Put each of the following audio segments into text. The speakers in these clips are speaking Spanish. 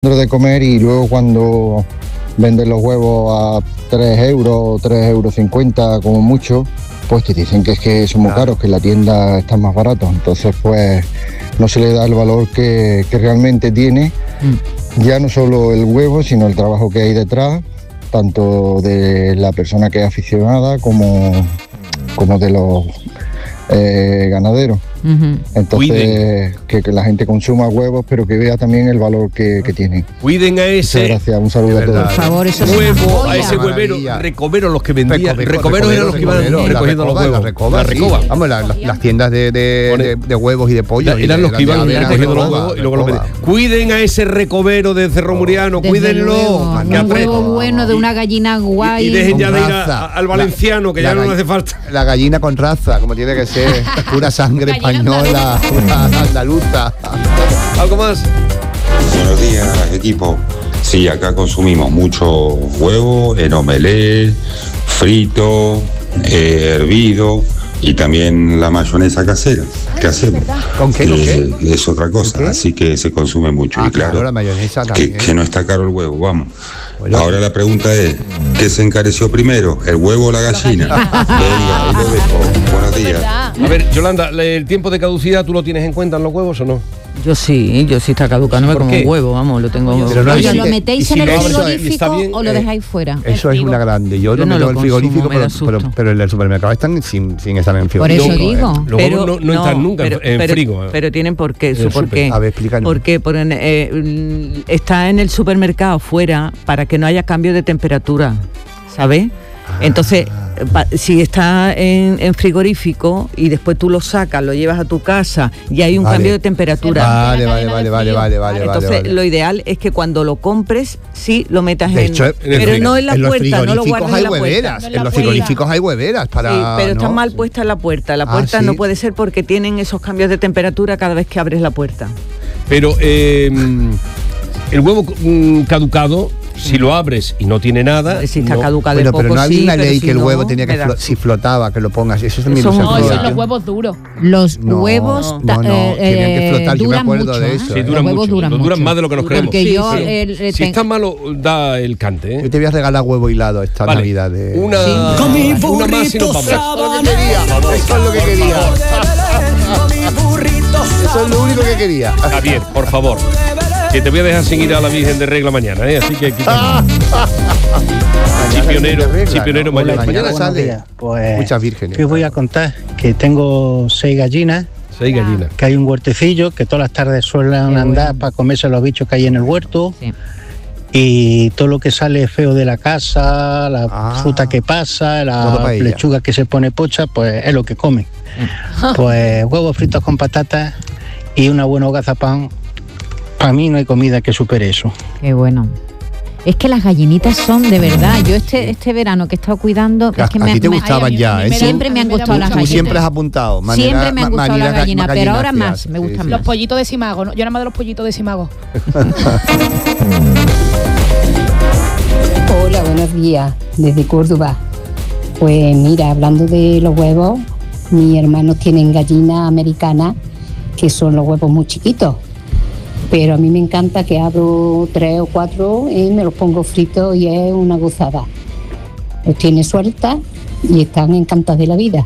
de comer y luego cuando venden los huevos a 3 euros, 3,50 € como mucho, pues te dicen que es que son muy caros, que en la tienda están más baratos. Entonces pues no se le da el valor que realmente tiene, ya no solo el huevo, sino el trabajo que hay detrás, tanto de la persona que es aficionada como de los ganaderos. Entonces que la gente consuma huevos, pero que vea también el valor que tienen. Cuiden a ese. Muchas gracias, un saludo a todos. Por favor, eso es huevo, a ese huevero, recoveros los que vendían, recoveros eran los que iban recogiendo los huevos. La recoba. Sí. Vamos, las tiendas de huevos y de pollo. Eran los que iban recogiendo los huevos y luego los vendían. Cuiden a ese recovero de Cerro Muriano, cuídenlo. Un huevo bueno de una gallina guay. Y dejen ya de ir al valenciano, que ya no hace falta. La gallina con raza, como tiene que ser, pura sangre española, pura andaluza. ¿Algo más? Buenos días, equipo. Sí, acá consumimos mucho huevo en omelette, frito, hervido y también la mayonesa casera que hacemos. ¿Con qué? Es otra cosa, así que se consume mucho. Y claro, la mayonesa que no está caro el huevo, vamos. Bueno, ahora la pregunta es, ¿qué se encareció primero, el huevo o la gallina? Venga, ahí lo dejo. Buenos días. A ver, Yolanda, ¿el tiempo de caducidad tú lo tienes en cuenta en los huevos o no? Yo sí está caducado, no me como un huevo, vamos, lo tengo. Pero no, ¿lo metéis en el frigorífico o lo dejáis fuera? Eso es una grande. Yo lo meto en el frigorífico, pero en el supermercado están sin estar en el frigorífico. Por eso digo. Los huevos no están nunca en frigo. Pero tienen por qué, su por qué. A ver, explícanos. Porque está en el supermercado fuera para que no haya cambio de temperatura, ¿sabes? Entonces, si está en frigorífico y después tú lo sacas, lo llevas a tu casa y hay un cambio de temperatura. Vale. Entonces, lo ideal es que cuando lo compres, sí lo metas pero no en la puerta, no lo guardes en la puerta. En los frigoríficos hay hueveras para. Sí, pero está mal puesta en la puerta. La puerta no puede ser porque tienen esos cambios de temperatura cada vez que abres la puerta. Pero el huevo caducado, si lo abres y no tiene nada. Si está caducado de poco, pero no había una ley que el huevo tenía que si flotaba, que lo pongas. Eso es mi ilusión. No, son los huevos duros. Los huevos tenían que flotar, yo me acuerdo de eso. Sí, duran mucho. Duran más de lo que nos creemos. Porque si está malo, da el cante. Yo te voy a regalar huevo hilado esta Navidad. Una más y nos vamos. Eso es lo que quería. Eso es lo único que quería. Javier, por favor. Que te voy a dejar sin ir a la Virgen de Regla mañana, así que Chipionero mañana sale. Pues, muchas vírgenes. ¿Qué os voy a contar? Que tengo 6 gallinas. 6 gallinas. Que hay un huertecillo, que todas las tardes suelen andar para comerse los bichos que hay en el huerto. Sí. Y todo lo que sale feo de la casa, la fruta que pasa, la lechuga que se pone pocha, pues es lo que comen. Pues huevos fritos con patatas y una buena hogaza pan. Para mí no hay comida que supere eso. Qué bueno. Es que las gallinitas son de verdad. Yo este verano que he estado cuidando, es que a ti te gustaban ya. Siempre me han gustado las gallinas. Tú siempre has apuntado. Siempre me han gustado las gallinas, pero ahora más me gustan más. Los pollitos de Simago, ¿no? Yo nada más de los pollitos de Simago. Hola, buenos días, desde Córdoba. Pues mira, hablando de los huevos, mis hermanos tienen gallinas americanas, que son los huevos muy chiquitos. Pero a mí me encanta que abro 3 o 4 y me los pongo fritos y es una gozada. Los tiene sueltas y están encantadas de la vida.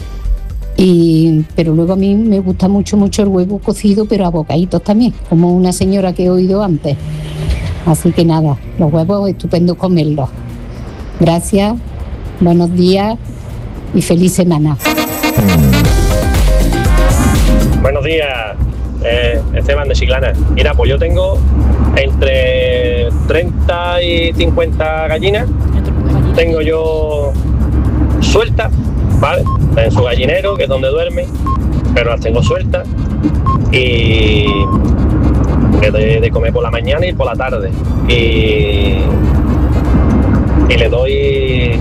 Pero luego a mí me gusta mucho el huevo cocido, pero a bocaditos también, como una señora que he oído antes. Así que nada, los huevos estupendo comerlos. Gracias, buenos días y feliz semana. Buenos días. Esteban de Chiclana. Mira, pues yo tengo entre 30 y 50 gallinas. Tengo yo sueltas, ¿vale? En su gallinero, que es donde duerme, pero las tengo sueltas y de comer por la mañana y por la tarde. Y le doy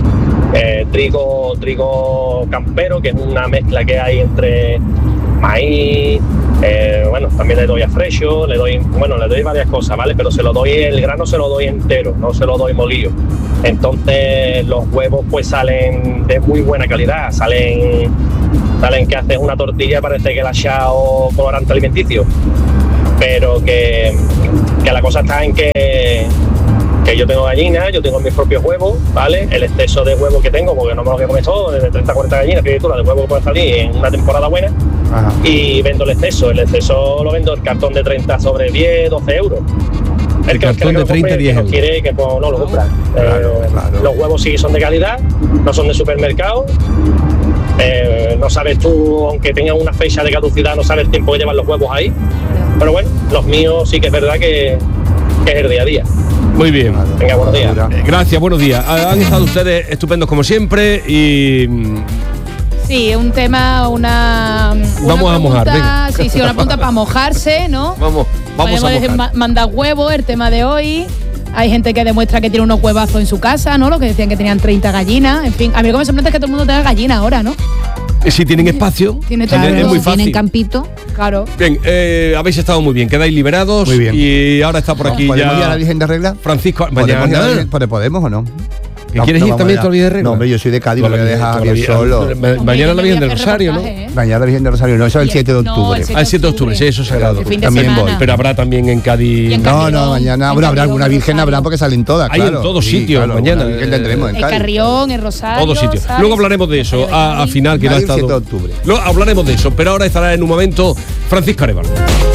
trigo campero, que es una mezcla que hay entre maíz. También le doy a fresco, le doy varias cosas, ¿vale? Pero el grano se lo doy entero, no se lo doy molido. Entonces los huevos pues salen de muy buena calidad, salen que haces una tortilla, parece que le has echado colorante alimenticio, pero que Que la cosa está en que yo tengo gallinas, yo tengo mis propios huevos, ¿vale? El exceso de huevos que tengo, porque no me lo voy a comer todo, de 30 a 40 gallinas, fíjate tú, la de huevos que puede salir en una temporada buena. Ajá. Y vendo el exceso lo vendo el cartón de 30 sobre 10, 12 euros. El cartón de 30, 10 euros. Quiere que pues, no lo compra. Claro. Los huevos sí son de calidad, no son de supermercado. No sabes tú, aunque tengan una fecha de caducidad, no sabes el tiempo que llevan los huevos ahí. Pero bueno, los míos sí que es verdad que es el día a día. Muy bien. Venga, buenos días. Gracias, buenos días. Han estado ustedes estupendos como siempre y... Sí, un tema, una vamos pregunta, a mojar, venga. Sí, una pregunta para mojarse, ¿no? Vamos a mojar. Mandar huevos, el tema de hoy. Hay gente que demuestra que tiene unos huevazos en su casa, ¿no? Los que decían que tenían 30 gallinas. En fin, a mí lo que me sorprende es que todo el mundo tenga gallinas ahora, ¿no? Si tienen espacio, es muy fácil. Tienen campito. Claro. Bien, habéis estado muy bien, quedáis liberados. Muy bien. Y ahora está por aquí ¿Podemos ya... ir a la Virgen de Regla? Francisco, ¿Podemos o no? ¿Quieres ir también a la Virgen de Regla? No, hombre, yo soy de Cádiz, lo voy a dejar bien solo. Mañana la Virgen del Rosario, ¿no? Mañana la Virgen del Rosario, no, eso es el 7 de octubre. El 7 de octubre, sí, eso es sagrado. También voy. Pero habrá también en Cádiz... No, mañana habrá alguna Virgen, habrá porque salen todas, claro. Hay en todos sitios, mañana. Virgen tendremos en El Cádiz. Carrión, el Rosario... Todos sitios. Luego hablaremos de eso, al final, que no ha estado... 7 de octubre. Luego hablaremos de eso, pero ahora estará en un momento Francisco Arévalo.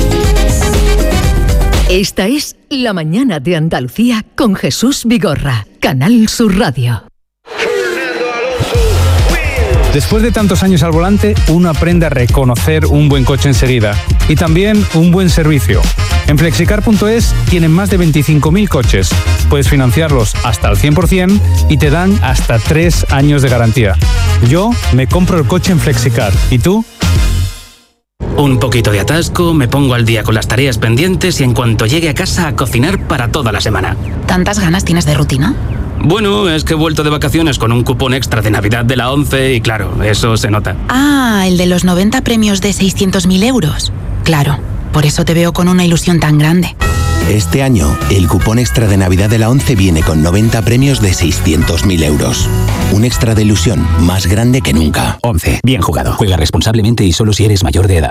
Esta es La Mañana de Andalucía con Jesús Vigorra, Canal Sur Radio. Después de tantos años al volante, uno aprende a reconocer un buen coche enseguida y también un buen servicio. En Flexicar.es tienen más de 25.000 coches. Puedes financiarlos hasta el 100% y te dan hasta 3 años de garantía. Yo me compro el coche en Flexicar. ¿Y tú? Un poquito de atasco, me pongo al día con las tareas pendientes y en cuanto llegue a casa a cocinar para toda la semana. ¿Tantas ganas tienes de rutina? Bueno, es que he vuelto de vacaciones con un cupón extra de Navidad de la 11 y claro, eso se nota. Ah, el de los 90 premios de 600.000 euros. Claro, por eso te veo con una ilusión tan grande. Este año, el cupón extra de Navidad de la 11 viene con 90 premios de 600.000 euros. Un extra de ilusión más grande que nunca. 11. Bien jugado. Juega responsablemente y solo si eres mayor de edad.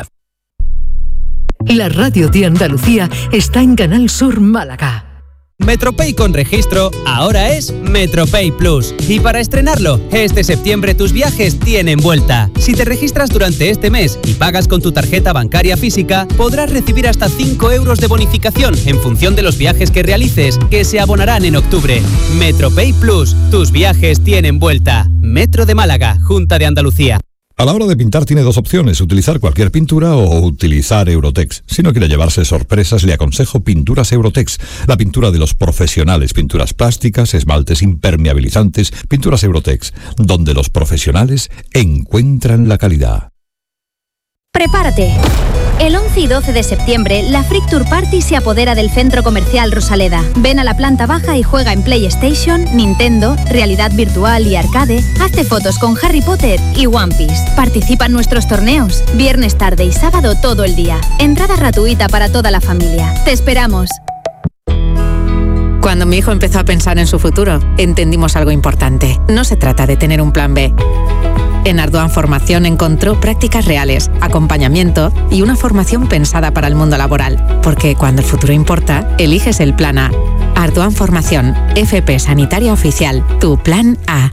La radio de Andalucía está en Canal Sur Málaga. Metropay con registro ahora es Metropay Plus. Y para estrenarlo, este septiembre tus viajes tienen vuelta. Si te registras durante este mes y pagas con tu tarjeta bancaria física, podrás recibir hasta 5 euros de bonificación en función de los viajes que realices, que se abonarán en octubre. Metropay Plus, tus viajes tienen vuelta. Metro de Málaga, Junta de Andalucía. A la hora de pintar tiene dos opciones, utilizar cualquier pintura o utilizar Eurotex. Si no quiere llevarse sorpresas, le aconsejo Pinturas Eurotex, la pintura de los profesionales, pinturas plásticas, esmaltes impermeabilizantes, Pinturas Eurotex, donde los profesionales encuentran la calidad. Prepárate. El 11 y 12 de septiembre, la Freak Tour Party se apodera del Centro Comercial Rosaleda. Ven a la planta baja y juega en PlayStation, Nintendo, realidad virtual y arcade. Hazte fotos con Harry Potter y One Piece. Participa en nuestros torneos, viernes tarde y sábado todo el día. Entrada gratuita para toda la familia. ¡Te esperamos! Cuando mi hijo empezó a pensar en su futuro, entendimos algo importante. No se trata de tener un plan B. En Arduan Formación encontró prácticas reales, acompañamiento y una formación pensada para el mundo laboral. Porque cuando el futuro importa, eliges el plan A. Arduan Formación, FP Sanitaria Oficial, tu plan A.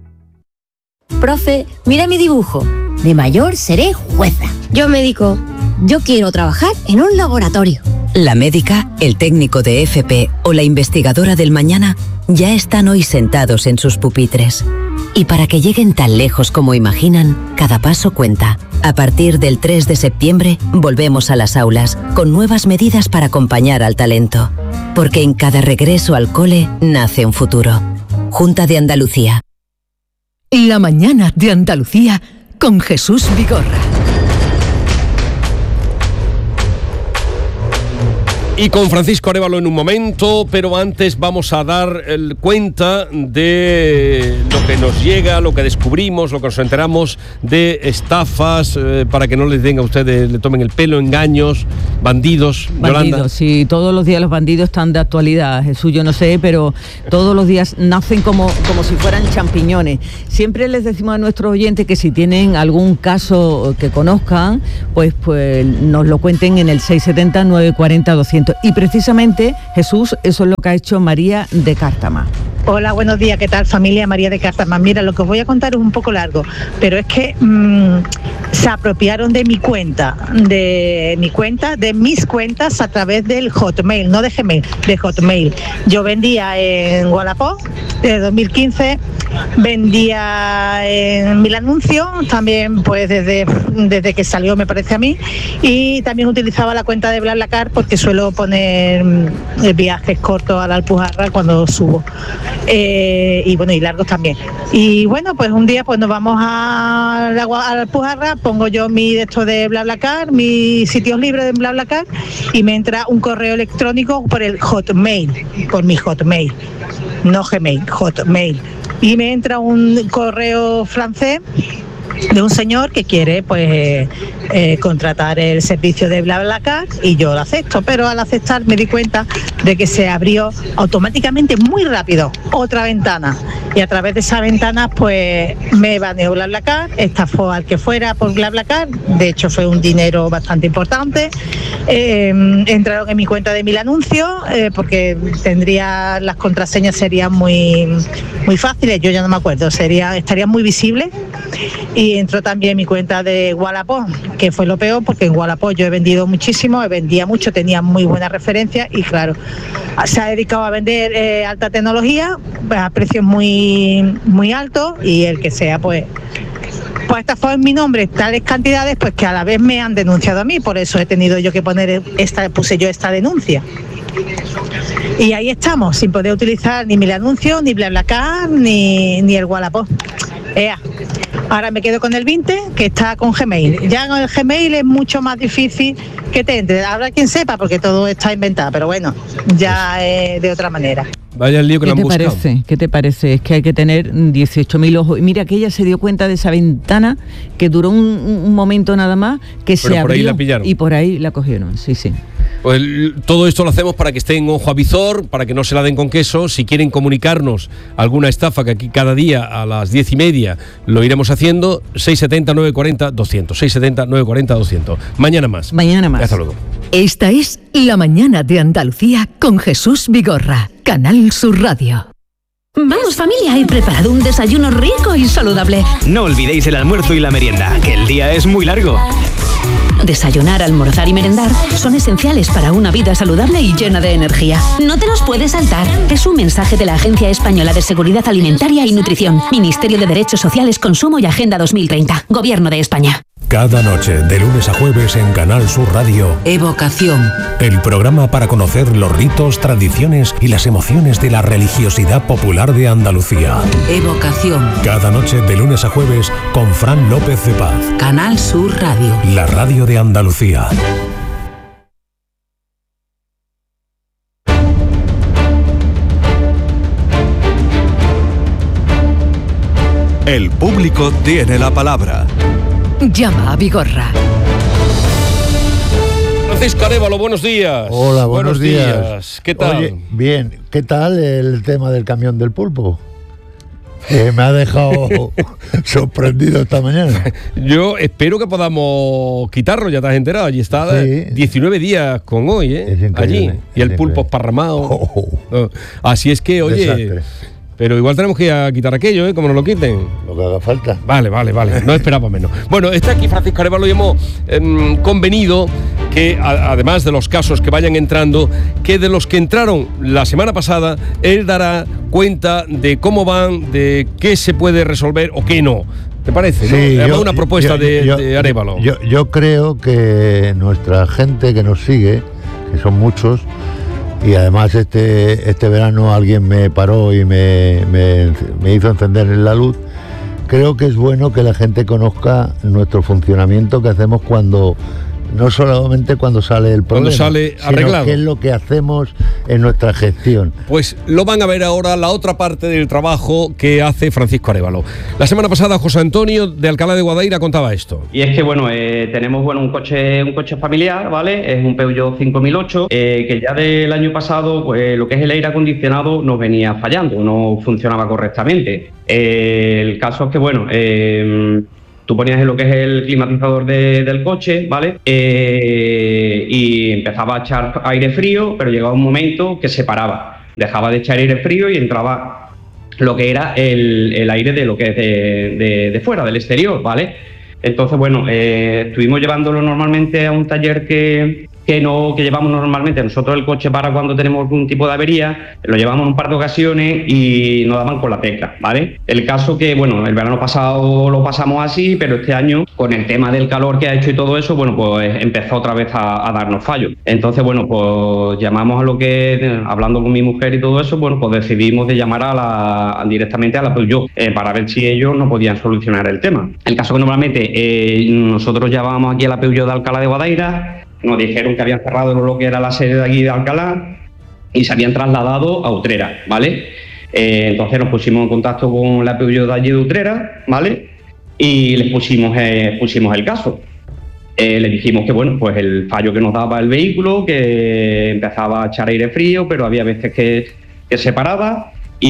Profe, mira mi dibujo. De mayor seré jueza. Yo médico. Yo quiero trabajar en un laboratorio. La médica, el técnico de FP o la investigadora del mañana ya están hoy sentados en sus pupitres. Y para que lleguen tan lejos como imaginan, cada paso cuenta. A partir del 3 de septiembre, volvemos a las aulas, con nuevas medidas para acompañar al talento. Porque en cada regreso al cole nace un futuro. Junta de Andalucía. La Mañana de Andalucía con Jesús Vigorra. Y con Francisco Arévalo en un momento, pero antes vamos a dar cuenta de lo que nos llega, lo que descubrimos, lo que nos enteramos de estafas, para que no les den a ustedes, le tomen el pelo, engaños, bandidos. Yolanda. Sí, todos los días los bandidos están de actualidad, Jesús, yo no sé, pero todos los días nacen como si fueran champiñones. Siempre les decimos a nuestros oyentes que si tienen algún caso que conozcan, pues nos lo cuenten en el 670-940-200. punto. Y precisamente, Jesús, eso es lo que ha hecho María de Cártama. Hola, buenos días, ¿qué tal familia? María de Cártama. Mira, lo que os voy a contar es un poco largo, pero es que se apropiaron de mi cuenta, de mis cuentas a través del Hotmail, no de Gmail, de Hotmail. Yo vendía en Wallapop desde 2015, vendía en Mil Anuncios, también pues desde que salió me parece a mí, y también utilizaba la cuenta de BlaBlaCar porque suelo poner viajes cortos a la Alpujarra cuando subo. Y bueno, y largos también. Y bueno, pues un día pues nos vamos a la Alpujarra, pongo yo mi de esto de BlaBlaCar, mis sitios libres de BlaBlaCar, y me entra un correo electrónico por el Hotmail, por mi Hotmail, no Gmail, Hotmail. Y me entra un correo francés de un señor que quiere pues contratar el servicio de BlaBlaCar, y yo lo acepto, pero al aceptar me di cuenta de que se abrió automáticamente muy rápido otra ventana, y a través de esa ventana pues me baneó BlaBlaCar, estafó al que fuera por BlaBlaCar, de hecho fue un dinero bastante importante. Entraron en mi cuenta de Mil Anuncios porque las contraseñas serían muy fáciles, yo ya no me acuerdo, estarían muy visibles. Y entró también mi cuenta de Wallapop, que fue lo peor, porque en Wallapop yo he vendido muchísimo, vendía mucho, tenía muy buenas referencias, y claro, se ha dedicado a vender alta tecnología a precios muy, muy altos, y el que sea pues estafó en mi nombre tales cantidades, pues que a la vez me han denunciado a mí, por eso he tenido yo que puse yo esta denuncia. Y ahí estamos, sin poder utilizar ni Mil Anuncios, ni BlaBlaCar, ni el Wallapop. Ahora me quedo con el 20, que está con Gmail. Ya con el Gmail es mucho más difícil que te entre. Habrá quien sepa, porque todo está inventado, pero bueno, ya de otra manera. Vaya el lío que lo han buscado. ¿Qué te parece? Es que hay que tener 18.000 ojos. Y mira que ella se dio cuenta de esa ventana que duró un momento nada más, que se abrió, por ahí la pillaron. Y por ahí la cogieron, sí. Pues todo esto lo hacemos para que estén ojo a visor, para que no se la den con queso. Si quieren comunicarnos alguna estafa, que aquí cada día a las 10:30 lo iremos haciendo, 670-940-200, 670-940-200. Mañana más. Hasta luego. Esta es La Mañana de Andalucía con Jesús Vigorra, Canal Sur Radio. Vamos familia, he preparado un desayuno rico y saludable. No olvidéis el almuerzo y la merienda, que el día es muy largo. Desayunar, almorzar y merendar son esenciales para una vida saludable y llena de energía. No te los puedes saltar. Es un mensaje de la Agencia Española de Seguridad Alimentaria y Nutrición, Ministerio de Derechos Sociales, Consumo y Agenda 2030, Gobierno de España. Cada noche, de lunes a jueves en Canal Sur Radio, Evocación, el programa para conocer los ritos, tradiciones y las emociones de la religiosidad popular de Andalucía. Evocación, cada noche de lunes a jueves con Fran López de Paz. Canal Sur Radio, la radio de Andalucía. El público tiene la palabra. Llama a Vigorra. Francisco Arévalo, buenos días. Hola, buenos días. ¿Qué tal? Oye, bien, ¿qué tal el tema del camión del pulpo? Me ha dejado sorprendido esta mañana. Yo espero que podamos quitarlo, ya te has enterado. Allí está 19 días con hoy, allí. Y el pulpo esparramado. Así es que, oye... Desastre. Pero igual tenemos que ir a quitar aquello, como nos lo quiten. Lo que haga falta. Vale. No esperaba menos. Bueno, está aquí Francisco Arévalo y hemos convenido que, además de los casos que vayan entrando, que de los que entraron la semana pasada, él dará cuenta de cómo van, de qué se puede resolver o qué no. ¿Te parece? Sí, ¿no? Una propuesta de Arévalo. Yo creo que nuestra gente que nos sigue, que son muchos, y además este verano alguien me paró y me hizo encender la luz. Creo que es bueno que la gente conozca nuestro funcionamiento que hacemos no solamente cuando sale el problema, cuando sale arreglado, sino qué es lo que hacemos en nuestra gestión. Pues lo van a ver ahora, la otra parte del trabajo que hace Francisco Arévalo. La semana pasada José Antonio de Alcalá de Guadaira contaba esto. Y es que tenemos un coche familiar, ¿vale? Es un Peugeot 5008, que ya del año pasado pues lo que es el aire acondicionado nos venía fallando, no funcionaba correctamente. El caso es que tú ponías lo que es el climatizador del coche, ¿vale? Y empezaba a echar aire frío, pero llegaba un momento que se paraba, dejaba de echar aire frío y entraba lo que era el aire de lo que es de fuera, del exterior, ¿vale? Entonces, bueno, estuvimos llevándolo normalmente a un taller que llevamos normalmente. Nosotros el coche para cuando tenemos algún tipo de avería, lo llevamos en un par de ocasiones y nos daban con la tecla, ¿vale? El caso que, bueno, el verano pasado lo pasamos así, pero este año, con el tema del calor que ha hecho y todo eso, bueno, pues empezó otra vez a darnos fallos. Entonces, bueno, pues llamamos hablando con mi mujer y todo eso, bueno, pues decidimos de llamar directamente a la Peugeot para ver si ellos no podían solucionar el tema. El caso que normalmente nosotros llamábamos aquí a la Peugeot de Alcalá de Guadaira. Nos dijeron que habían cerrado lo que era la sede de aquí de Alcalá y se habían trasladado a Utrera, ¿vale? Entonces nos pusimos en contacto con la Peugeot de allí de Utrera, ¿vale? Y les pusimos el caso. Le dijimos que, bueno, pues el fallo que nos daba el vehículo, que empezaba a echar aire frío, pero había veces que se paraba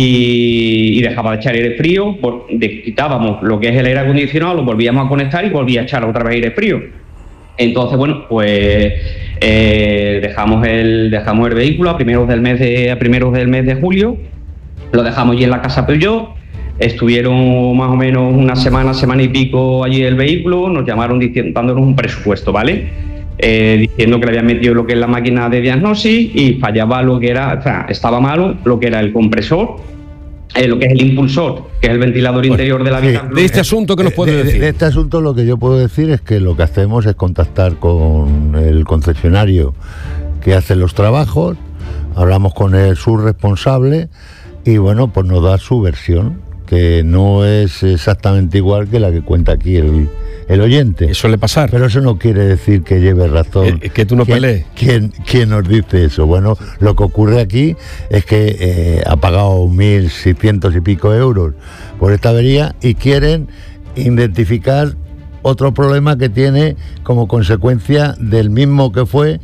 y dejaba de echar aire frío, quitábamos lo que es el aire acondicionado, lo volvíamos a conectar y volvía a echar otra vez aire frío. Entonces, bueno, pues dejamos el vehículo a primeros del mes de julio, lo dejamos allí en la casa Peugeot, estuvieron más o menos una semana y pico allí el vehículo, nos llamaron dándonos un presupuesto, ¿vale? Diciendo que le habían metido lo que es la máquina de diagnosis y fallaba estaba malo lo que era el compresor, lo que es el impulsor, que es el ventilador interior de la habitación. De este asunto, ¿qué nos puede decir? De este asunto lo que yo puedo decir es que lo que hacemos es contactar con el concesionario que hace los trabajos, hablamos con su responsable y bueno, pues nos da su versión, que no es exactamente igual que la que cuenta aquí el oyente. Eso suele pasar. Pero eso no quiere decir que lleve razón. Que tú no pelees. ¿Quién nos dice eso? Bueno, lo que ocurre aquí es que ha pagado 1.600 y pico euros por esta avería y quieren identificar otro problema que tiene como consecuencia del mismo que fue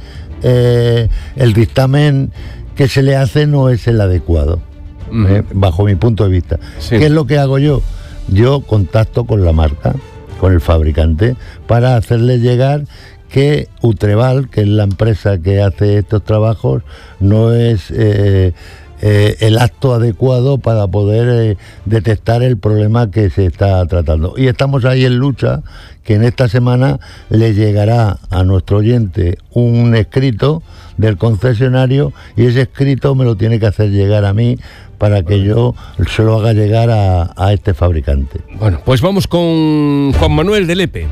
el dictamen que se le hace no es el adecuado, bajo mi punto de vista. Sí. ¿Qué es lo que hago yo? Yo contacto con la marca, con el fabricante, para hacerle llegar que Utreval, que es la empresa que hace estos trabajos, no es el acto adecuado para poder detectar el problema que se está tratando. Y estamos ahí en lucha, que en esta semana le llegará a nuestro oyente un escrito del concesionario y ese escrito me lo tiene que hacer llegar a mí para que yo se lo haga llegar a este fabricante. Bueno, pues vamos con Juan Manuel de Lepe.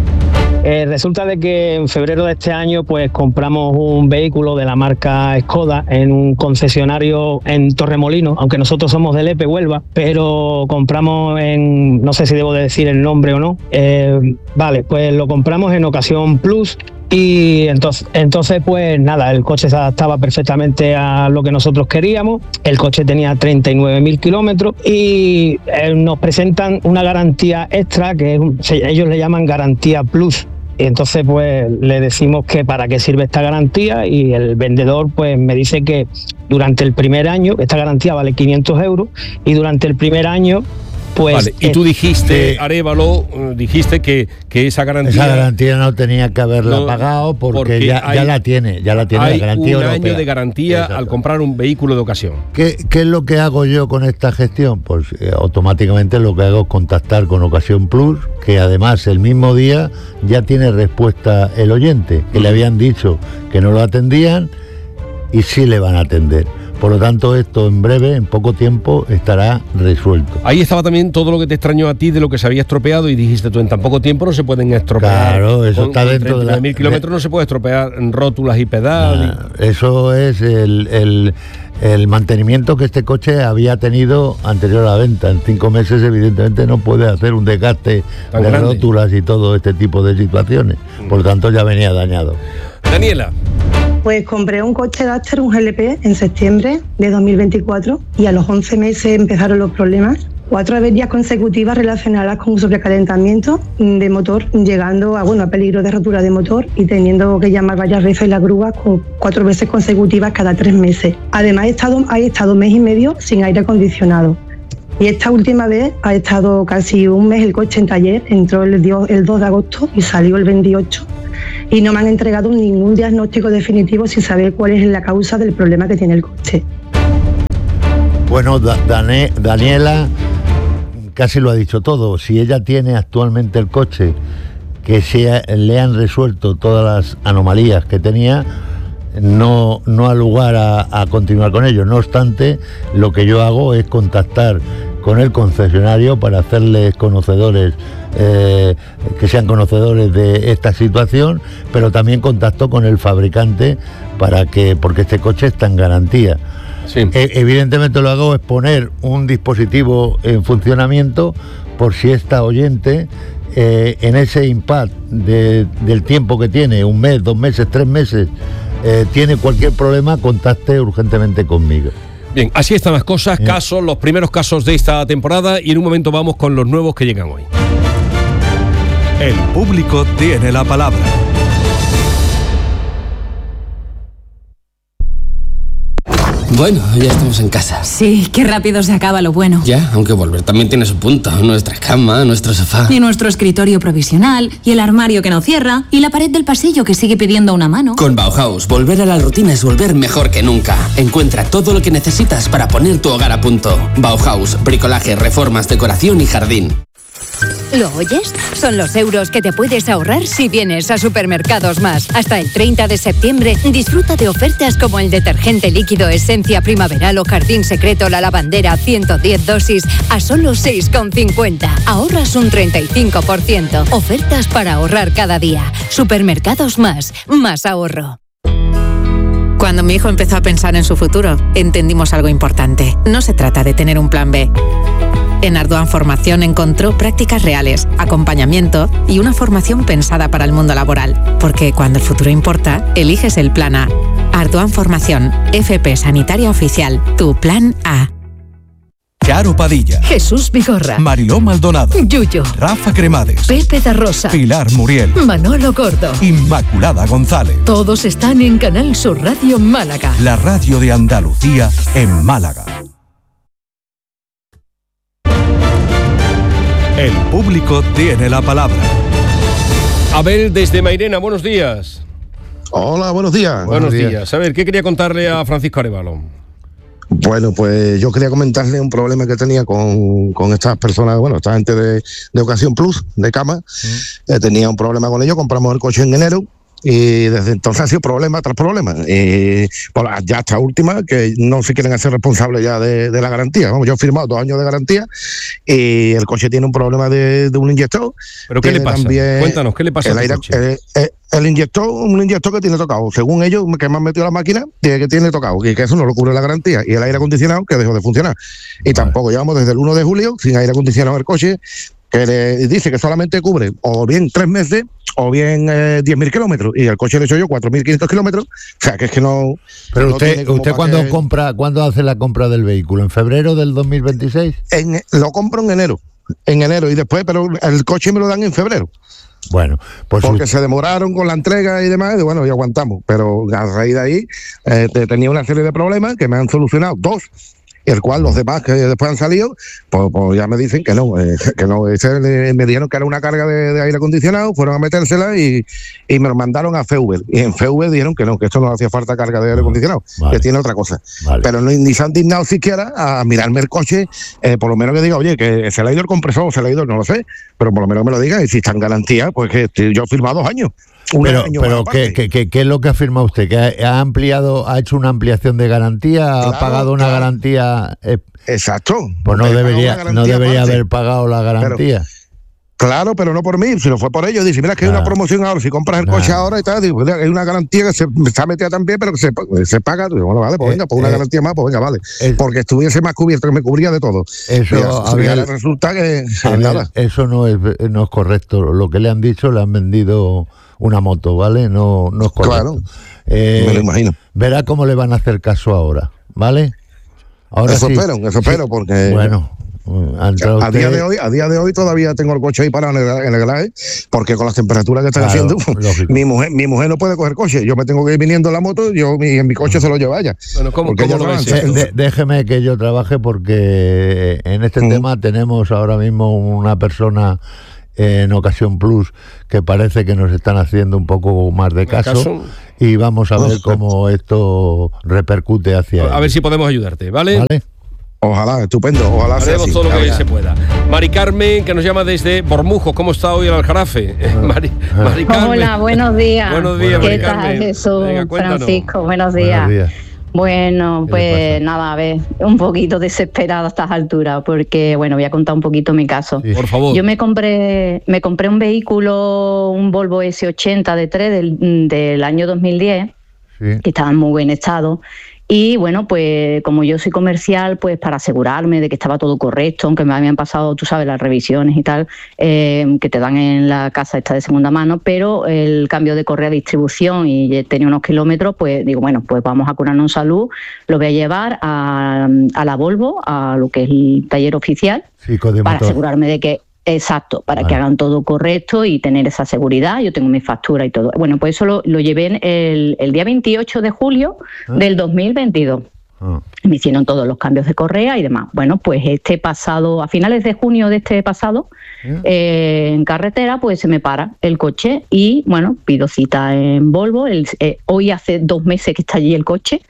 Resulta de que en febrero de este año pues compramos un vehículo de la marca Skoda en un concesionario en Torremolinos, aunque nosotros somos de Lepe, Huelva, pero compramos no sé si debo de decir el nombre o no, vale, pues lo compramos en Ocasión Plus. Y entonces pues nada, el coche se adaptaba perfectamente a lo que nosotros queríamos, el coche tenía 39.000 kilómetros y nos presentan una garantía extra que ellos le llaman garantía plus. Y entonces pues le decimos que para qué sirve esta garantía y el vendedor pues me dice que durante el primer año, esta garantía vale 500 euros y durante el primer año pues, vale, y tú dijiste, Arévalo, dijiste que esa garantía no tenía que haberla pagado porque ya la tiene la garantía europea. Un año de garantía al comprar un vehículo de ocasión. ¿Qué es lo que hago yo con esta gestión? Pues automáticamente lo que hago es contactar con Ocasión Plus, que además el mismo día ya tiene respuesta el oyente, que le habían dicho que no lo atendían y sí le van a atender. Por lo tanto, esto en breve, en poco tiempo, estará resuelto. Ahí estaba también todo lo que te extrañó a ti de lo que se había estropeado y dijiste tú, en tan poco tiempo no se pueden estropear. Claro, eso está dentro de 39.000 kilómetros no se puede estropear rótulas y pedal. Eso es el mantenimiento que este coche había tenido anterior a la venta. En 5 meses, evidentemente, no puede hacer un desgaste de rótulas y todo este tipo de situaciones. Por lo tanto, ya venía dañado. Daniela. Pues compré un coche Duster, un GLP, en septiembre de 2024 y a los 11 meses empezaron los problemas. 4 averías consecutivas relacionadas con un sobrecalentamiento de motor, llegando a peligro de rotura de motor y teniendo que llamar varias veces la grúa 4 veces consecutivas cada 3 meses. Además, he estado mes y medio sin aire acondicionado. Y esta última vez ha estado casi un mes el coche en taller, entró el 2 de agosto y salió el 28. Y no me han entregado ningún diagnóstico definitivo sin saber cuál es la causa del problema que tiene el coche. Bueno, Daniela casi lo ha dicho todo. Si ella tiene actualmente el coche que le han resuelto todas las anomalías que tenía, no ha lugar a continuar con ello. No obstante, lo que yo hago es contactar con el concesionario para hacerles conocedores, que sean conocedores de esta situación, pero también contacto con el fabricante porque este coche está en garantía. Sí. Evidentemente lo hago es poner un dispositivo en funcionamiento por si esta oyente en ese impasse del tiempo que tiene, 1 mes, 2 meses, 3 meses, tiene cualquier problema, contacte urgentemente conmigo. Bien, así están las cosas, los primeros casos de esta temporada, y en un momento vamos con los nuevos que llegan hoy. El público tiene la palabra. Bueno, ya estamos en casa. Sí, qué rápido se acaba lo bueno. Ya, aunque volver también tiene su punto. Nuestra cama, nuestro sofá. Y nuestro escritorio provisional, y el armario que no cierra, y la pared del pasillo que sigue pidiendo una mano. Con Bauhaus, volver a la rutina es volver mejor que nunca. Encuentra todo lo que necesitas para poner tu hogar a punto. Bauhaus, bricolaje, reformas, decoración y jardín. ¿Lo oyes? Son los euros que te puedes ahorrar si vienes a Supermercados Más. Hasta el 30 de septiembre disfruta de ofertas como el detergente líquido Esencia Primaveral o Jardín Secreto La Lavandera 110 dosis a solo 6,50. Ahorras un 35%. Ofertas para ahorrar cada día. Supermercados Más. Más ahorro. Cuando mi hijo empezó a pensar en su futuro, entendimos algo importante. No se trata de tener un plan B. En Ardoan Formación encontró prácticas reales, acompañamiento y una formación pensada para el mundo laboral. Porque cuando el futuro importa, eliges el plan A. Ardoan Formación, FP Sanitaria Oficial, tu plan A. Charo Padilla, Jesús Vigorra, Mariló Maldonado, Yuyo, Rafa Cremades, Pepe da Rosa, Pilar Muriel, Manolo Gordo, Inmaculada González. Todos están en Canal Sur Radio Málaga. La radio de Andalucía en Málaga. El público tiene la palabra. Abel desde Mairena, buenos días. Hola, buenos días. Buenos días. A ver, ¿qué quería contarle a Francisco Arévalo? Bueno, pues yo quería comentarle un problema que tenía con estas personas, esta gente de Ocasión Plus, de cama. Tenía un problema con ellos, compramos el coche en enero. Y desde entonces ha sido problema tras problema. Ya hasta última, que no se quieren hacer responsables ya de la garantía. Yo he firmado 2 años de garantía y el coche tiene un problema de un inyector. ¿Pero qué le pasa? Cuéntanos, ¿qué le pasa a tu coche? El inyector, un inyector que tiene tocado. Según ellos, que me han metido la máquina, que tiene tocado. Y que eso no lo cubre la garantía. Y el aire acondicionado, que dejó de funcionar. Y tampoco llevamos desde el 1 de julio sin aire acondicionado en el coche, que le dice que solamente cubre o bien 3 meses o bien 10.000 kilómetros, y el coche le he hecho yo 4.500 kilómetros, o sea que es que no... Pero usted ¿cuándo hace la compra del vehículo? ¿En febrero del 2026? Lo compro en enero, y después, pero el coche me lo dan en febrero. Bueno, pues porque se demoraron con la entrega y demás, y aguantamos, pero a raíz de ahí tenía una serie de problemas que me han solucionado 2, el cual los demás que después han salido, pues ya me dicen que no. Me dijeron que era una carga de aire acondicionado, fueron a metérsela y me lo mandaron a FV. Y en FV dijeron que no, que esto no hacía falta carga de aire acondicionado, que tiene otra cosa. Pero ni se han dignado siquiera a mirarme el coche, por lo menos que diga, oye, que se le ha ido el compresor, se le ha ido, no lo sé, pero por lo menos me lo digan, y si está en garantía, pues que yo he firmado 2 años. Pero ¿qué es lo que ha firmado usted? ¿Que ha hecho una ampliación de garantía? ¿Ha pagado una garantía? Exacto. Pues no debería haber pagado la garantía. Claro, pero no por mí, sino fue por ellos. Dice, mira, que hay una promoción ahora, si compras el coche ahora y tal, digo, hay una garantía que se está metida también, pero que se paga. Digo, bueno, vale, pues venga, pues una garantía más, pues venga, vale. Porque estuviese más cubierto, que me cubría de todo. Resulta que nada. Eso no es correcto. Lo que le han dicho, le han vendido una moto, ¿vale? No es correcto. Claro, me lo imagino. Verá cómo le van a hacer caso ahora, ¿vale? Ahora eso espero, porque... Bueno, A día de hoy todavía tengo el coche ahí parado en el garaje, porque con las temperaturas que están haciendo, mi mujer no puede coger coche. Yo me tengo que ir viniendo en la moto, en mi coche se lo lleva ella. Bueno, ¿cómo lo ves? Déjeme que yo trabaje, porque en este tema tenemos ahora mismo una persona en Ocasión Plus que parece que nos están haciendo un poco más de caso, y vamos a ver cómo esto repercute hacia él. A ver si podemos ayudarte, ¿vale? Ojalá, estupendo, ojalá sea así. Haremos todo lo que se pueda. Mari Carmen, que nos llama desde Bormujo. ¿Cómo está hoy el Aljarafe? Mari Carmen. Hola, buenos días. Buenos días, ¿Qué Mari tal, Carmen? Jesús? Venga, Francisco, buenos días. Buenos días. Bueno, pues nada, a ver, un poquito desesperada a estas alturas, porque bueno, voy a contar un poquito mi caso. Sí. Por favor. Yo me compré un vehículo, un Volvo S80 D3 del año 2010, que estaba en muy buen estado. Y bueno, pues como yo soy comercial, pues para asegurarme de que estaba todo correcto, aunque me habían pasado, tú sabes, las revisiones y tal, que te dan en la casa esta de segunda mano, pero el cambio de correa de distribución y tenía unos kilómetros, pues digo, bueno, pues vamos a curarnos en salud, lo voy a llevar a la Volvo, a lo que es el taller oficial, para asegurarme de que... Exacto, para que hagan todo correcto y tener esa seguridad. Yo tengo mi factura y todo. Bueno, pues eso lo llevé el día 28 de julio del 2022. Me hicieron todos los cambios de correa y demás. Bueno, pues a finales de junio de este pasado, en carretera, pues se me para el coche y, bueno, pido cita en Volvo. Hoy hace 2 meses que está allí el coche.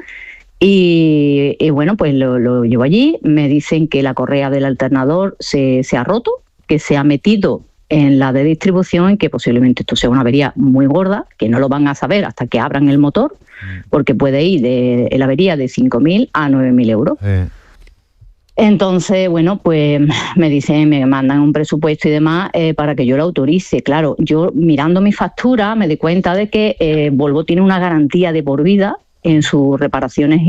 Y bueno, pues lo llevo allí. Me dicen que la correa del alternador se ha roto, que se ha metido en la de distribución y que posiblemente esto sea una avería muy gorda, que no lo van a saber hasta que abran el motor, porque puede ir de la avería de 5.000 a 9.000 euros. Entonces, bueno, pues me mandan un presupuesto y demás para que yo lo autorice. Claro, yo mirando mi factura me di cuenta de que Volvo tiene una garantía de por vida en sus reparaciones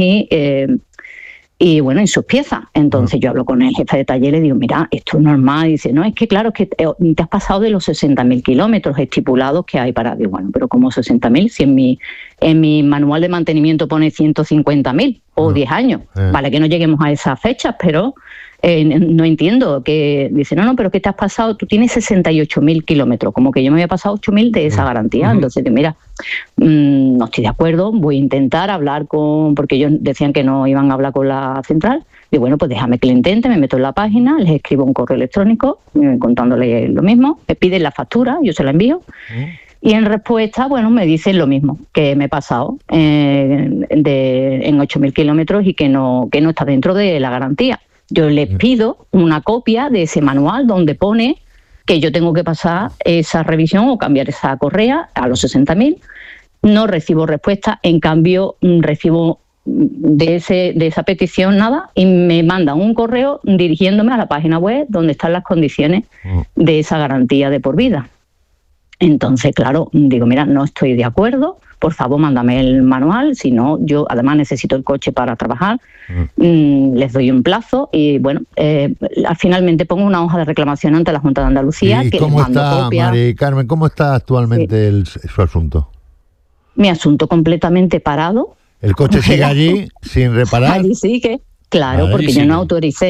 y bueno, en sus piezas. Entonces yo hablo con el jefe de taller y le digo, mira, esto es normal. Y dice, no, es que claro, es que te has pasado de los 60.000 kilómetros estipulados que hay para... Digo, bueno, pero ¿cómo 60.000? Si en mi manual de mantenimiento pone 150.000 o 10 años. Vale, que no lleguemos a esas fechas, pero no entiendo. Que dice, no, pero ¿qué te has pasado? Tú tienes 68.000 kilómetros, como que yo me había pasado 8.000 de esa garantía. Entonces, mira, no estoy de acuerdo, voy a intentar hablar porque ellos decían que no iban a hablar con la central. Digo, bueno, pues déjame que lo intente, me meto en la página, les escribo un correo electrónico contándole lo mismo, me piden la factura, yo se la envío. Y en respuesta, bueno, me dicen lo mismo, que me he pasado en 8.000 kilómetros y que no está dentro de la garantía. Yo les pido una copia de ese manual donde pone que yo tengo que pasar esa revisión o cambiar esa correa a los 60.000. No recibo respuesta, en cambio recibo de esa petición nada y me mandan un correo dirigiéndome a la página web donde están las condiciones de esa garantía de por vida. Entonces, claro, digo, mira, no estoy de acuerdo, por favor, mándame el manual, si no, yo además necesito el coche para trabajar, les doy un plazo y, bueno, finalmente pongo una hoja de reclamación ante la Junta de Andalucía. ¿Y que cómo les mando está, copia. Mari Carmen, cómo está actualmente su asunto? Mi asunto completamente parado. ¿El coche sigue allí sin reparar? Allí sigue, claro, Allí porque sigue. yo no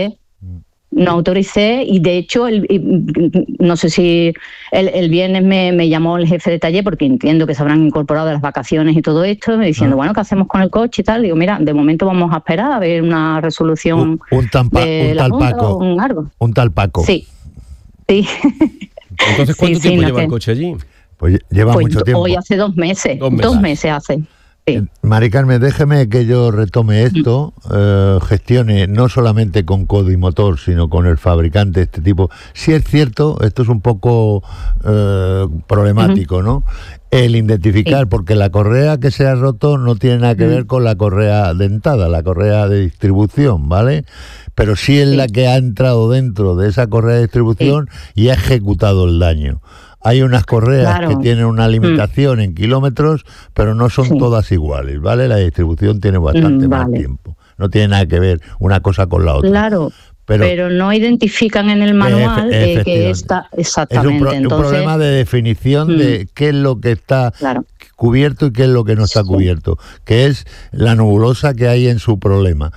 autoricé y de hecho no sé si el viernes me llamó el jefe de taller porque entiendo que se habrán incorporado de las vacaciones y todo esto, me diciendo, bueno, ¿qué hacemos con el coche y tal? Digo, mira, de momento vamos a esperar a ver una resolución de la Junta o algo. Un tal Paco. Sí. Entonces, ¿cuánto tiempo lleva el coche allí? Pues lleva mucho tiempo. Hoy hace 2 meses. 2 meses hace. Mari Carmen, déjeme que yo retome esto, gestione no solamente con Codimotor, sino con el fabricante, este tipo. Si es cierto, esto es un poco problemático, ¿no? El identificar, porque la correa que se ha roto no tiene nada que ver con la correa dentada, la correa de distribución, ¿vale? Pero sí es la que ha entrado dentro de esa correa de distribución y ha ejecutado el daño. Hay unas correas que tienen una limitación en kilómetros, pero no son todas iguales, ¿vale? La distribución tiene bastante más tiempo. No tiene nada que ver una cosa con la otra. Claro, pero no identifican en el manual que está exactamente. Es un problema de definición de qué es lo que está cubierto y qué es lo que no está cubierto, que es la nebulosa que hay en su problema.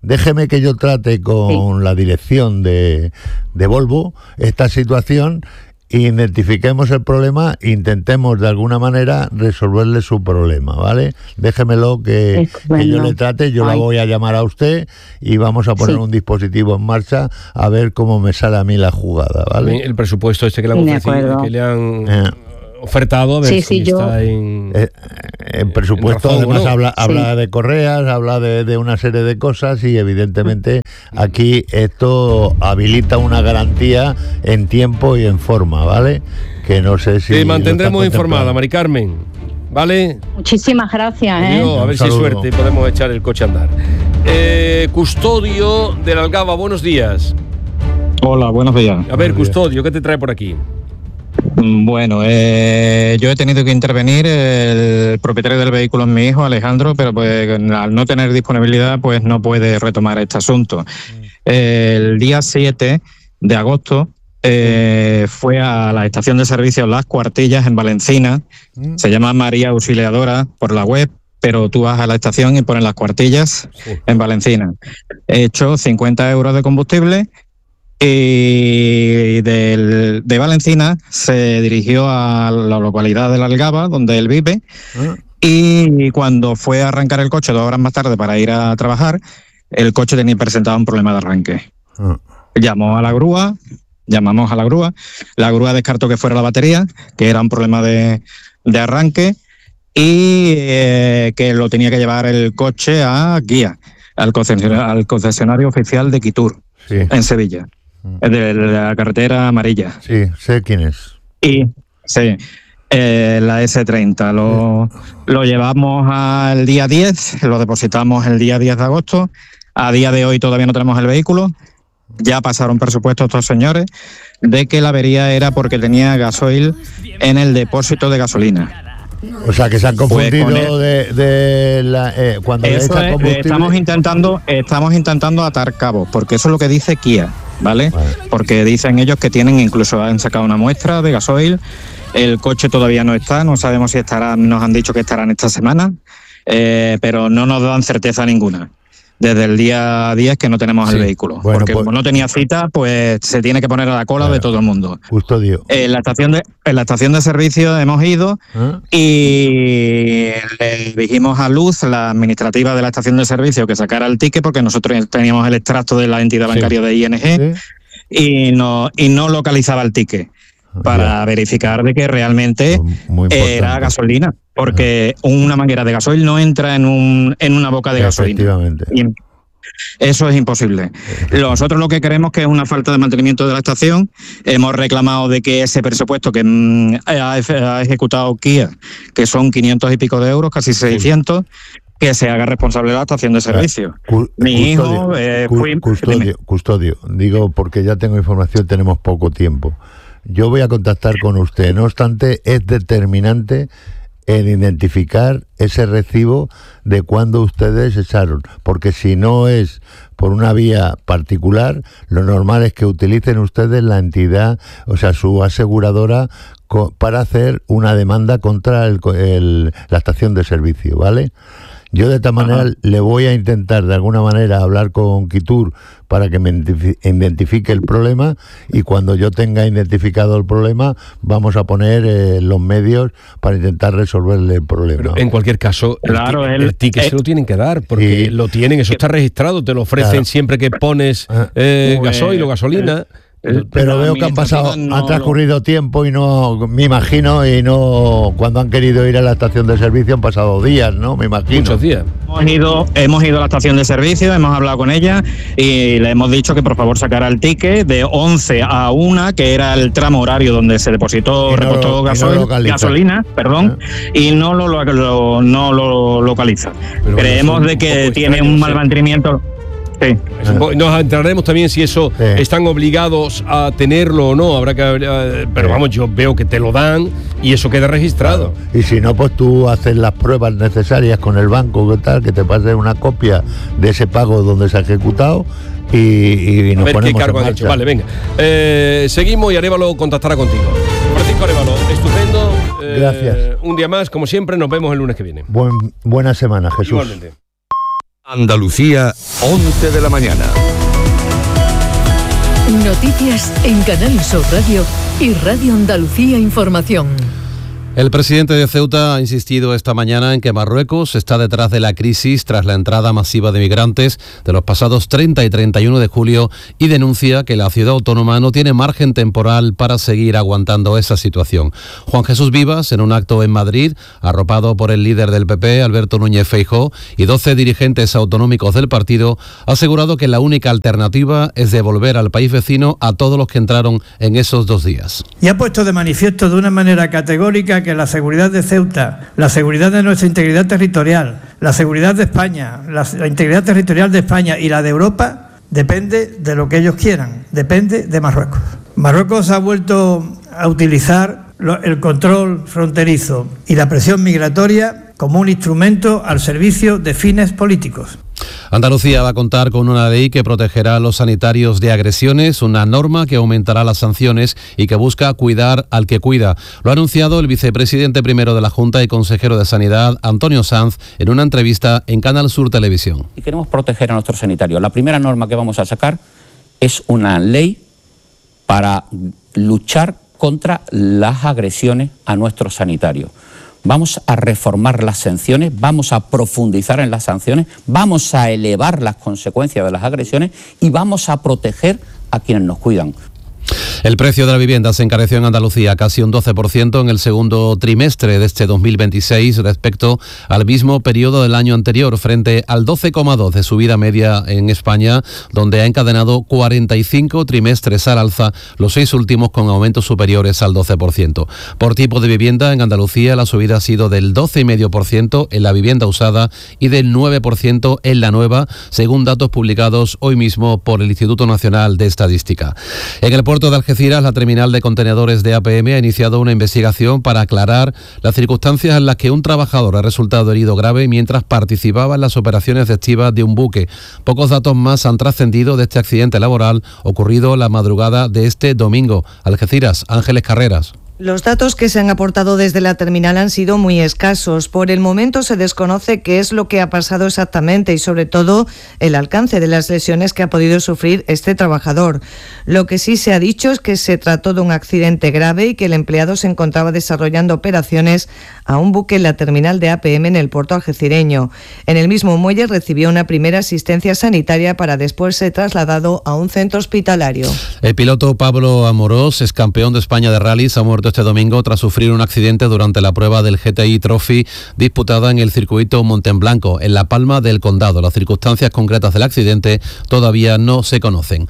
déjeme que yo trate con la dirección de Volvo esta situación, identifiquemos el problema, intentemos de alguna manera resolverle su problema, ¿vale? Déjemelo que yo le trate, yo la voy a llamar a usted y vamos a poner un dispositivo en marcha a ver cómo me sale a mí la jugada, ¿vale? El presupuesto que le han ofrecido, que le han ofertado, a ver si está en presupuesto, en razón, además ¿no? habla de correas, habla de una serie de cosas y evidentemente aquí esto habilita una garantía en tiempo y en forma, ¿vale? Que no sé si... Te mantendremos informada, Mari Carmen, ¿vale? Muchísimas gracias. A ver si hay suerte y podemos echar el coche a andar. Custodio de la Algaba, buenos días. Hola, buenos días. A ver, Custodio, ¿qué te trae por aquí? Bueno, yo he tenido que intervenir, el propietario del vehículo es mi hijo, Alejandro, pero pues al no tener disponibilidad pues no puede retomar este asunto. El día 7 de agosto fue a la estación de servicio Las Cuartillas en Valencina, se llama María Auxiliadora por la web, pero tú vas a la estación y pones Las Cuartillas en Valencina. He hecho 50 euros de combustible. Y de Valencina se dirigió a la localidad de La Algaba, donde él vive, y cuando fue a arrancar el coche 2 horas más tarde para ir a trabajar, el coche tenía presentado un problema de arranque. Llamamos a la grúa, la grúa descartó que fuera la batería, que era un problema de arranque, y que lo tenía que llevar el coche a Guía, al concesionario oficial de Quitur, en Sevilla. De la carretera amarilla. Sí, sé quién es. Y sí, la S30. Lo llevamos al día 10, lo depositamos el día 10 de agosto. A día de hoy todavía no tenemos el vehículo. Ya pasaron presupuesto estos señores de que la avería era porque tenía gasoil en el depósito de gasolina. O sea, que se han confundido cuando le echan combustible. Estamos intentando atar cabos, porque eso es lo que dice Kia, ¿vale? Porque dicen ellos que incluso han sacado una muestra de gasoil, el coche todavía no está, no sabemos si estarán, nos han dicho que estarán esta semana, pero no nos dan certeza ninguna. Desde el día 10 que no tenemos el vehículo. Bueno, porque como no tenía cita, pues se tiene que poner a la cola de todo el mundo. Custodio. En la estación de servicio hemos ido y le dijimos a Luz, la administrativa de la estación de servicio, que sacara el ticket, porque nosotros teníamos el extracto de la entidad bancaria de ING y no localizaba el ticket para verificar de que realmente era gasolina. Porque una manguera de gasoil no entra en una boca de gasolina. Y eso es imposible. Nosotros lo que creemos que es una falta de mantenimiento de la estación. Hemos reclamado de que ese presupuesto que ha ejecutado Kia, que son 500 y pico de euros, casi 600, que se haga responsable de la estación de servicio. Custodio, digo porque ya tengo información, tenemos poco tiempo. Yo voy a contactar con usted. No obstante, es determinante en identificar ese recibo de cuando ustedes echaron, porque si no es por una vía particular, lo normal es que utilicen ustedes la entidad, o sea, su aseguradora, para hacer una demanda contra la estación de servicio, ¿vale? Yo de esta manera le voy a intentar de alguna manera hablar con Quitur para que me identifique el problema, y cuando yo tenga identificado el problema vamos a poner los medios para intentar resolverle el problema. Pero en cualquier caso, el ticket se lo tienen que dar, porque lo tienen, eso está registrado, te lo ofrecen siempre que pones gasoil o gasolina. Pero veo que han transcurrido tiempo y no, me imagino, y no, cuando han querido ir a la estación de servicio han pasado días, ¿no? Me imagino. Muchos días. Hemos ido a la estación de servicio, hemos hablado con ella y le hemos dicho que por favor sacara el ticket de 11 a 1, que era el tramo horario donde se depositó, repostó gasolina, y no lo localiza. Pero creemos de que tiene un mal mantenimiento. Sí. Nos entraremos también si eso están obligados a tenerlo o no. Habrá que, pero vamos, yo veo que te lo dan y eso queda registrado. Claro. Y si no, pues tú haces las pruebas necesarias con el banco, que te pase una copia de ese pago donde se ha ejecutado y nos ponemos en marcha. Vale, venga. Seguimos y Arévalo contactará contigo. Francisco Arévalo, estupendo. Gracias. Un día más, como siempre, nos vemos el lunes que viene. Buena semana, Jesús. Igualmente. Andalucía, 11 de la mañana. Noticias en Canal Sur Radio y Radio Andalucía Información. El presidente de Ceuta ha insistido esta mañana en que Marruecos está detrás de la crisis tras la entrada masiva de migrantes de los pasados 30 y 31 de julio y denuncia que la ciudad autónoma no tiene margen temporal para seguir aguantando esa situación. Juan Jesús Vivas, en un acto en Madrid, arropado por el líder del PP, Alberto Núñez Feijóo, y 12 dirigentes autonómicos del partido, ha asegurado que la única alternativa es devolver al país vecino a todos los que entraron en esos 2 días. Y ha puesto de manifiesto de una manera categórica que la seguridad de Ceuta, la seguridad de nuestra integridad territorial, la seguridad de España, la integridad territorial de España y la de Europa depende de lo que ellos quieran, depende de Marruecos. Marruecos ha vuelto a utilizar el control fronterizo y la presión migratoria como un instrumento al servicio de fines políticos. Andalucía va a contar con una ley que protegerá a los sanitarios de agresiones, una norma que aumentará las sanciones y que busca cuidar al que cuida. Lo ha anunciado el vicepresidente primero de la Junta y consejero de Sanidad, Antonio Sanz, en una entrevista en Canal Sur Televisión. Y queremos proteger a nuestros sanitarios. La primera norma que vamos a sacar es una ley para luchar contra las agresiones a nuestros sanitarios. Vamos a reformar las sanciones, vamos a profundizar en las sanciones, vamos a elevar las consecuencias de las agresiones y vamos a proteger a quienes nos cuidan. El precio de la vivienda se encareció en Andalucía casi un 12% en el segundo trimestre de este 2026 respecto al mismo periodo del año anterior, frente al 12,2% de subida media en España, donde ha encadenado 45 trimestres al alza, los 6 últimos con aumentos superiores al 12%. Por tipo de vivienda, en Andalucía la subida ha sido del 12,5% en la vivienda usada y del 9% en la nueva, según datos publicados hoy mismo por el Instituto Nacional de Estadística. En el puerto de Algeciras, la terminal de contenedores de APM ha iniciado una investigación para aclarar las circunstancias en las que un trabajador ha resultado herido grave mientras participaba en las operaciones de estiva de un buque. Pocos datos más han trascendido de este accidente laboral ocurrido la madrugada de este domingo. Algeciras, Ángeles Carreras. Los datos que se han aportado desde la terminal han sido muy escasos. Por el momento se desconoce qué es lo que ha pasado exactamente y sobre todo el alcance de las lesiones que ha podido sufrir este trabajador. Lo que sí se ha dicho es que se trató de un accidente grave y que el empleado se encontraba desarrollando operaciones a un buque en la terminal de APM en el puerto algecireño. En el mismo muelle recibió una primera asistencia sanitaria para después ser trasladado a un centro hospitalario. El piloto Pablo Amorós, ex campeón de España de rallies, ha muerto este domingo tras sufrir un accidente durante la prueba del GTI Trophy disputada en el circuito Montenblanco, en La Palma del Condado. Las circunstancias concretas del accidente todavía no se conocen.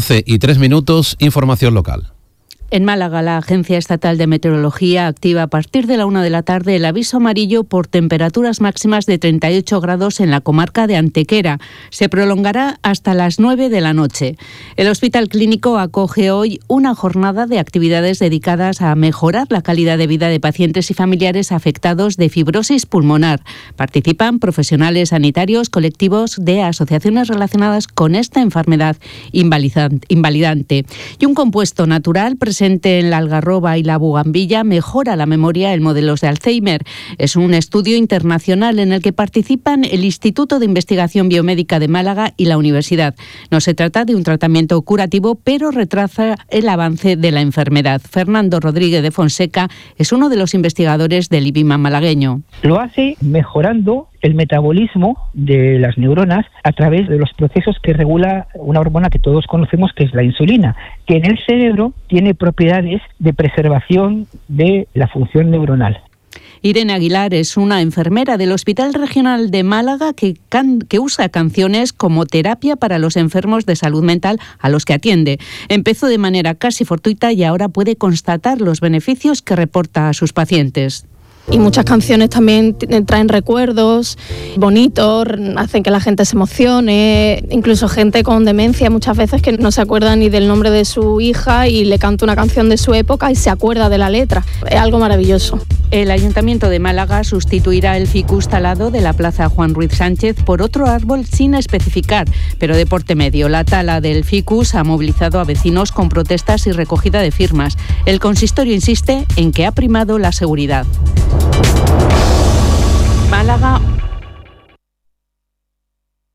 11:03, información local. En Málaga, la Agencia Estatal de Meteorología activa a partir de la 1 de la tarde el aviso amarillo por temperaturas máximas de 38 grados en la comarca de Antequera. Se prolongará hasta las 9 de la noche. El Hospital Clínico acoge hoy una jornada de actividades dedicadas a mejorar la calidad de vida de pacientes y familiares afectados de fibrosis pulmonar. Participan profesionales sanitarios, colectivos de asociaciones relacionadas con esta enfermedad invalidante. Y un compuesto natural presente en la algarroba y la bugambilla mejora la memoria en modelos de Alzheimer. Es un estudio internacional en el que participan el Instituto de Investigación Biomédica de Málaga y la Universidad. No se trata de un tratamiento curativo, pero retrasa el avance de la enfermedad. Fernando Rodríguez de Fonseca es uno de los investigadores del IBIMA malagueño. Lo hace mejorando el metabolismo de las neuronas a través de los procesos que regula una hormona que todos conocemos, que es la insulina, que en el cerebro tiene propiedades de preservación de la función neuronal. Irene Aguilar es una enfermera del Hospital Regional de Málaga que usa canciones como terapia para los enfermos de salud mental a los que atiende. Empezó de manera casi fortuita y ahora puede constatar los beneficios que reporta a sus pacientes. Y muchas canciones también traen recuerdos bonitos, hacen que la gente se emocione, incluso gente con demencia muchas veces que no se acuerda ni del nombre de su hija y le canta una canción de su época y se acuerda de la letra. Es algo maravilloso. El Ayuntamiento de Málaga sustituirá el ficus talado de la Plaza Juan Ruiz Sánchez por otro árbol sin especificar, pero de porte medio. La tala del ficus ha movilizado a vecinos con protestas y recogida de firmas. El consistorio insiste en que ha primado la seguridad. Málaga.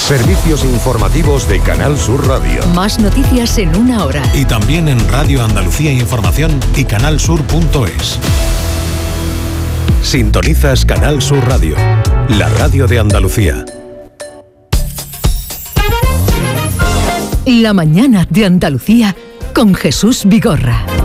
Servicios informativos de Canal Sur Radio. Más noticias en una hora. Y también en Radio Andalucía Información y canalsur.es. Sintonizas Canal Sur Radio, la radio de Andalucía. La mañana de Andalucía con Jesús Vigorra.